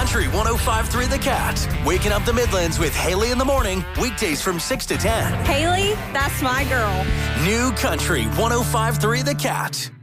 Country 105.3 The Cat. Waking up the Midlands with Haley in the morning, weekdays from 6 to 10. Haley, that's my girl. New Country 105.3 The Cat.